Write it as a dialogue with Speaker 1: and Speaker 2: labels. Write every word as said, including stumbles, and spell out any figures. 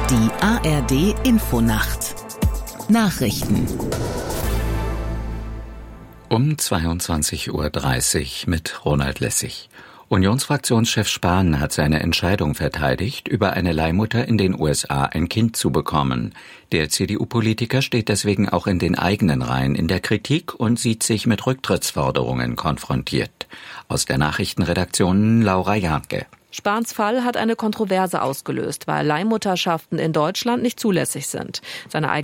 Speaker 1: Die A R D Infonacht Nachrichten
Speaker 2: um zweiundzwanzig Uhr dreißig mit Ronald Lessig. Unionsfraktionschef Spahn hat seine Entscheidung verteidigt, über eine Leihmutter in den U S A ein Kind zu bekommen. Der C D U-Politiker steht deswegen auch in den eigenen Reihen in der Kritik und sieht sich mit Rücktrittsforderungen konfrontiert. Aus der Nachrichtenredaktion Laura Janke.
Speaker 3: Spahns Fall hat eine Kontroverse ausgelöst, weil Leihmutterschaften in Deutschland nicht zulässig sind. Seine